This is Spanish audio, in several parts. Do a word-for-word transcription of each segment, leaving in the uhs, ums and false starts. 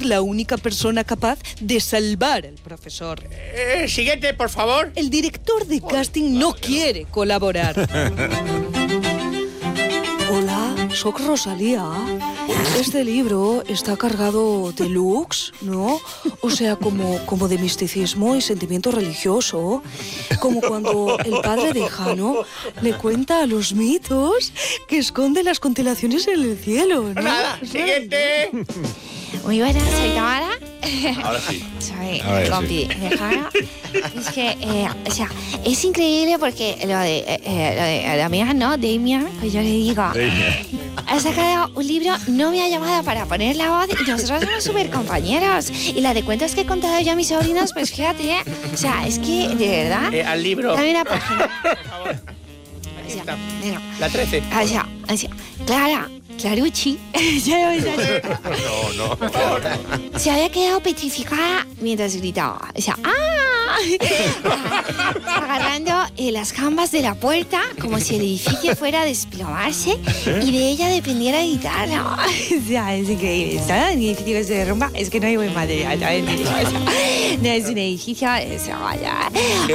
ser la única persona capaz de salvar al profesor. Eh, siguiente, por favor. El director de casting no quiere colaborar. Hola, soc Rosalía. Este libro está cargado de looks, ¿no? O sea, como, como de misticismo y sentimiento religioso. Como cuando el padre de Jano le cuenta a los mitos que esconde las constelaciones en el cielo, ¿no? Nada, siguiente. Muy buenas, soy Tamara. Ahora sí. Soy A ver, compi sí. de Jana. Es que, eh, o sea, es increíble porque lo de, eh, eh, lo de la amiga, ¿no? Damien, que yo le digo, ha sacado un libro, no me ha llamado para poner la voz y nosotros somos súper compañeros. Y la de cuentos que he contado yo a mis sobrinos, pues fíjate, ¿eh? O sea, es que, de verdad... Eh, al libro. Dame una página. Por favor. Aquí O sea, está. mira. La trece. O sea, o sea, Clara, Clarucci, ya lo ves. No, no. Se había quedado petrificada mientras gritaba. O sea, ¡ah! Agarrando eh, las jambas de la puerta como si el edificio fuera a desplomarse y de ella dependiera editar. ¿No? O sea, es increíble. ¿Sabes? El edificio que se derrumba es que no hay buen material. ¿Sabes? O sea, no es un edificio, o sea, vaya.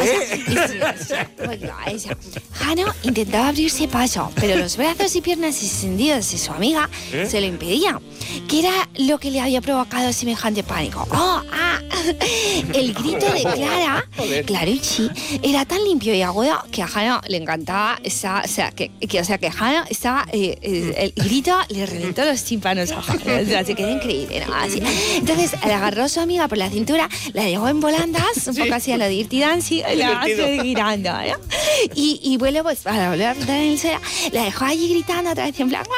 O sea, o sea, Jano intentaba abrirse paso, pero los brazos y piernas extendidos de su amiga ¿Eh? se lo impedían. ¿Qué era lo que le había provocado semejante pánico? ¡Oh! ¡Ah! El grito de Clara, Clarucci, era tan limpio y agudo que a Jano le encantaba. Esa, o sea, que, que, o sea, que Jano estaba... Eh, eh, el grito le reventó los tímpanos a Jano. O sea, se quedó increíble, ¿no? Así. Entonces, le agarró a su amiga por la cintura, la dejó en volandas, un poco así a lo de Dirty Dancing, y la hace gritando, ¿no? Y, y vuelve, pues, para volver a gritar en el suelo, la dejó allí gritando otra vez en plan...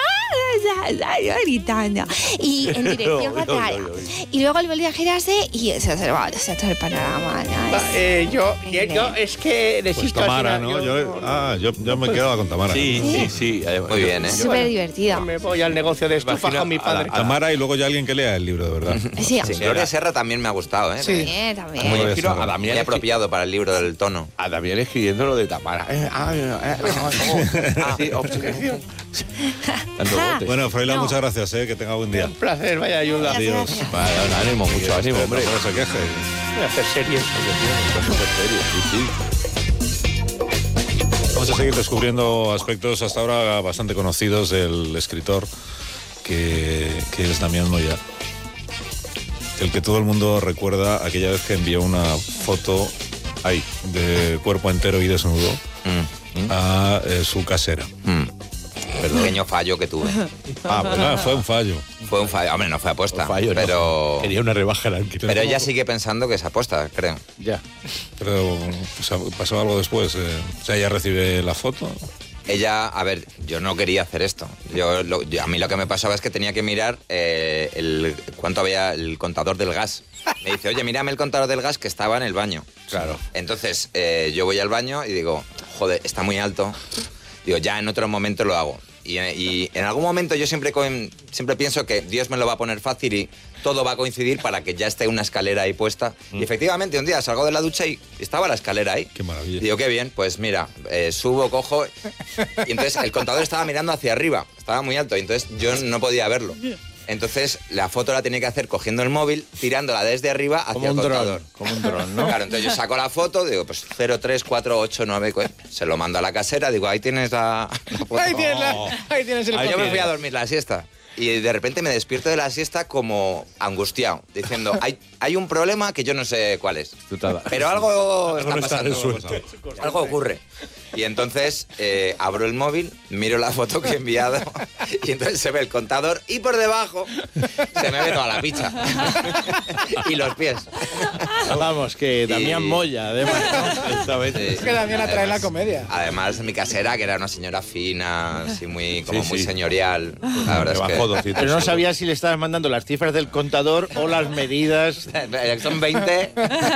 gritando y en dirección contraria y luego él volvió a girarse y se observaba todo el panorama, ¿no? Va, eh, yo, yo, yo es que necesito... Pues Tamara, al final, ¿no? Yo, ah, yo, yo me quedaba con Tamara. Sí, sí, sí. Muy bien, ¿eh? Es súper divertido. Me voy al negocio de estufa Imagina con mi padre. a la- Tamara y luego ya alguien que lea el libro, de verdad. Sí, Sí, Gloria Serra también me ha gustado, ¿eh? Sí. también, también. Muy Muy, bien. Quiero a muy Damián, apropiado para el libro del tono. a Damián escribiendo lo de Tamara. Eh, ah, eh, eh, ah, sí, obsesión. Dando botes. Bueno, Froilán, No. muchas gracias, ¿eh? Que tenga buen día. Un placer, vaya ayuda. Gracias. Adiós. Vale, ánimo, mucho ánimo, hombre. No se queje. Voy a hacer series. Súper serio, sí, sí. Vamos a seguir descubriendo aspectos hasta ahora bastante conocidos del escritor, que, que es Damián Moya. El que todo el mundo recuerda aquella vez que envió una foto ahí, de cuerpo entero y desnudo, Mm. a eh, su casera. Mm. Pequeño fallo que tuve. Ah, pues nada, fue un fallo. Fue un fallo. Hombre, no fue aposta. Un fallo, no. pero... Quería una rebaja al alquiler. Pero ella sigue pensando que es aposta, creo. Ya. Pero pues, pasó algo después. Eh. O sea, ella recibe la foto. Ella, a ver, yo no quería hacer esto. Yo, lo- yo- a mí lo que me pasaba es que tenía que mirar eh, el, cuánto había el contador del gas. Me dice, oye, mírame el contador del gas que estaba en el baño. Claro. Entonces, eh, yo voy al baño y digo, joder, está muy alto. Digo, ya en otro momento lo hago. Y, y en algún momento yo siempre, con- siempre pienso que Dios me lo va a poner fácil y todo va a coincidir para que ya esté una escalera ahí puesta. Mm. Y efectivamente, un día salgo de la ducha y estaba la escalera ahí. Qué maravilla. Digo, qué bien, pues mira, eh, subo, cojo... Y entonces el contador estaba mirando hacia arriba, estaba muy alto, y entonces yo no podía verlo. Entonces la foto la tenía que hacer cogiendo el móvil, tirándola desde arriba hacia Como el un contador. dron. Como un dron, ¿no? Claro, entonces yo saco la foto, digo, pues cero tres cuatro ocho nueve, se lo mando a la casera, digo, ahí tienes la, la foto. Ahí tienes, la, ahí tienes el Yo me copia. fui a dormir la siesta. Y de repente me despierto de la siesta como angustiado, diciendo, hay, hay un problema que yo no sé cuál es. Tutada. Pero algo está no está pasando. resuelto. Algo ocurre. Y entonces eh, abro el móvil, miro la foto que he enviado y entonces se ve el contador y por debajo se me ve toda la picha. Y los pies. Vamos, que Damián Y- Moya, además, ¿no? Esta vez. Sí. Es que Damián atrae la comedia. Además, mi casera, que era una señora fina, así muy, como Sí, muy sí. señorial. La verdad Me es bajó que... doscientos Pero no euros. sabía si le estabas mandando las cifras del contador o las medidas. Son veinte.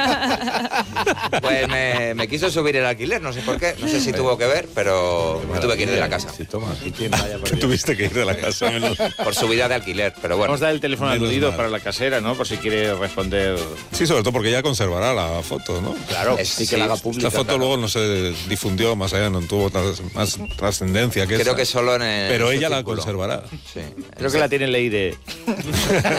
Pues me, me quiso subir el alquiler, no sé por qué. No sé si tuvo que ver, pero me tuve que ir de la casa. Sí, toma. ¿Y quién vaya por Que Dios? tuviste que ir de la casa. menos- Por subida de alquiler, pero bueno. Vamos a dar el teléfono Menos aludido mal. para la casera, ¿no? Por si quiere responder. Sí, sobre todo porque ella conservará la foto, ¿no? Claro, Es- sí que sí. la haga pública. Esta foto claro. luego no se difundió más allá, no tuvo tras- más trascendencia que Creo esa. que solo en el. Pero en su ella la círculo. conservará. Sí. Creo que la tiene ley de...